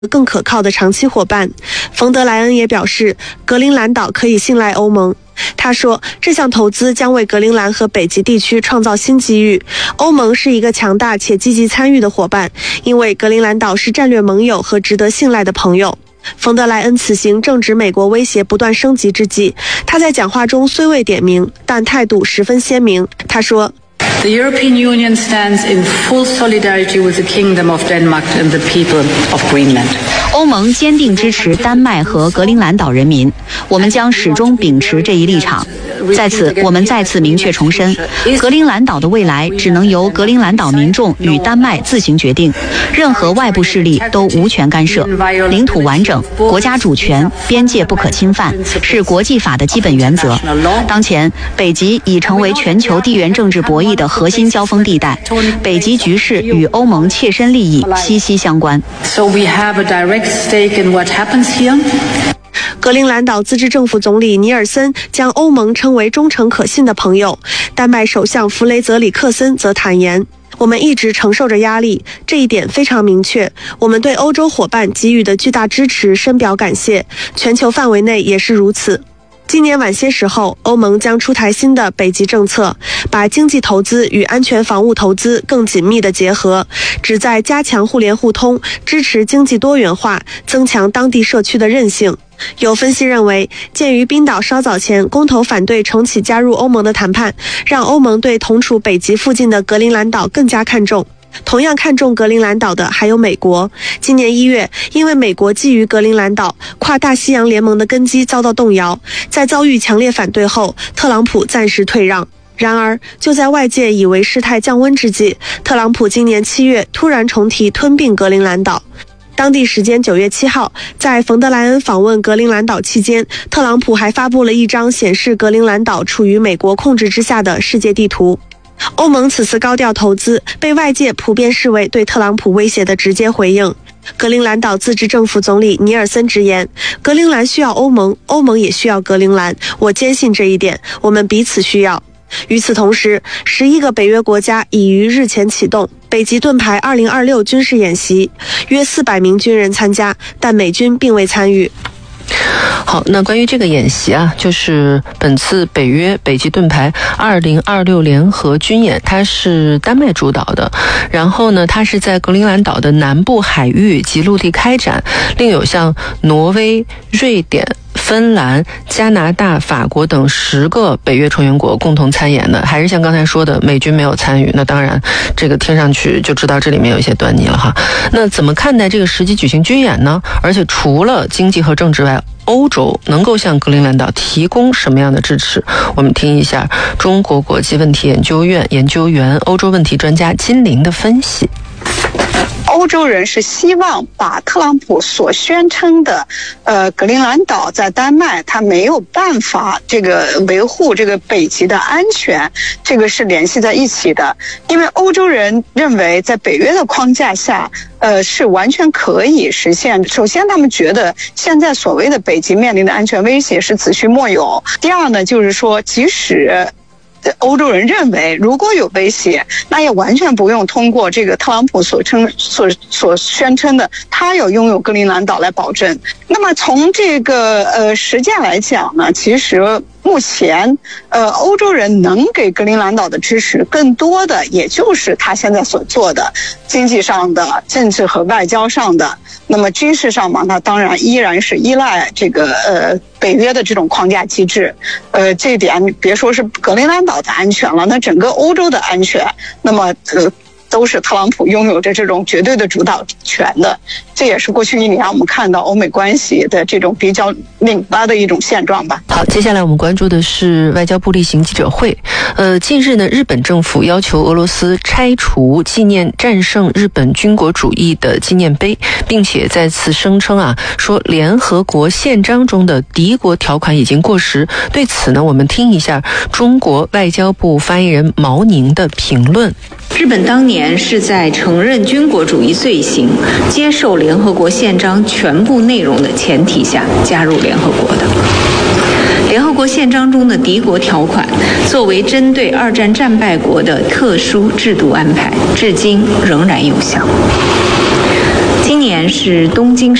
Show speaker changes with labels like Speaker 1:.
Speaker 1: 更可靠的长期伙伴。冯德莱恩也表示，格陵兰岛可以信赖欧盟。他说，这项投资将为格陵兰和北极地区创造新机遇。欧盟是一个强大且积极参与的伙伴，因为格陵兰岛是战略盟友和值得信赖的朋友。冯德莱恩此行正值美国威胁不断升级之际，他在讲话中虽未点名，但态度十分鲜明。他说
Speaker 2: ：“The European Union stands in full solidarity with the Kingdom of Denmark and the people of Greenland.”
Speaker 3: 欧盟坚定支持丹麦和格陵兰岛人民，我们将始终秉持这一立场。在此，我们再次明确重申，格陵兰岛的未来只能由格陵兰岛民众与丹麦自行决定，任何外部势力都无权干涉。领土完整、国家主权、边界不可侵犯是国际法的基本原则。当前，北极已成为全球地缘政治博弈的核心交锋地带，北极局势与欧盟切身利益息息相关。
Speaker 2: So we have a direct stake in what happens here.
Speaker 1: 格陵兰岛自治政府总理尼尔森将欧盟称为忠诚可信的朋友。丹麦首相弗雷泽里克森则坦言，我们一直承受着压力，这一点非常明确。我们对欧洲伙伴给予的巨大支持深表感谢，全球范围内也是如此。今年晚些时候，欧盟将出台新的北极政策，把经济投资与安全防务投资更紧密地结合，旨在加强互联互通，支持经济多元化，增强当地社区的韧性。有分析认为，鉴于冰岛稍早前公投反对重启加入欧盟的谈判，让欧盟对同处北极附近的格陵兰岛更加看重。同样看重格陵兰岛的还有美国。今年1月，因为美国觊觎格陵兰岛，跨大西洋联盟的根基遭到动摇，在遭遇强烈反对后，特朗普暂时退让。然而，就在外界以为事态降温之际，特朗普今年7月突然重提吞并格陵兰岛。当地时间9月7号，在冯德莱恩访问格陵兰岛期间，特朗普还发布了一张显示格陵兰岛处于美国控制之下的世界地图。欧盟此次高调投资被外界普遍视为对特朗普威胁的直接回应。格陵兰岛自治政府总理尼尔森直言，格陵兰需要欧盟，欧盟也需要格陵兰，我坚信这一点，我们彼此需要。与此同时，11个北约国家已于日前启动北极盾牌2026军事演习，约400名军人参加，但美军并未参与。
Speaker 4: 好，那关于这个演习啊，就是本次北约北极盾牌2026联合军演，它是丹麦主导的，然后呢，它是在格陵兰岛的南部海域及陆地开展，另有像挪威、瑞典、芬兰、加拿大、法国等10个北约成员国共同参演的，还是像刚才说的，美军没有参与。那当然，这个听上去就知道这里面有一些端倪了哈。那怎么看待这个实际举行军演呢？而且除了经济和政治外，欧洲能够向格陵兰岛提供什么样的支持？我们听一下中国国际问题研究院研究员、欧洲问题专家金玲的分析。
Speaker 5: 欧洲人是希望把特朗普所宣称的格陵兰岛在丹麦他没有办法这个维护这个北极的安全，这个是联系在一起的。因为欧洲人认为在北约的框架下是完全可以实现。首先他们觉得现在所谓的北极面临的安全威胁是子虚莫有。第二呢，就是说即使欧洲人认为如果有威胁，那也完全不用通过这个特朗普所宣称的他要拥有格陵兰岛来保证。那么从这个实践来讲呢，其实目前欧洲人能给格陵兰岛的支持更多的也就是他现在所做的经济上的、政治和外交上的。那么军事上嘛，那当然依然是依赖这个北约的这种框架机制。这一点别说是格陵兰岛的安全了，那整个欧洲的安全，那么都是特朗普拥有着这种绝对的主导权的。这也是过去1年我们看到欧美关系的这种比较拧巴的一种现状吧。
Speaker 4: 好，接下来我们关注的是外交部例行记者会。近日呢，日本政府要求俄罗斯拆除纪念战胜日本军国主义的纪念碑，并且再次声称说联合国宪章中的敌国条款已经过时。对此呢，我们听一下中国外交部发言人毛宁的评论。
Speaker 6: 日本当年是在承认军国主义罪行、接受联合国宪章全部内容的前提下加入联合国的。联合国宪章中的敌国条款作为针对2战战败国的特殊制度安排，至今仍然有效。今年是东京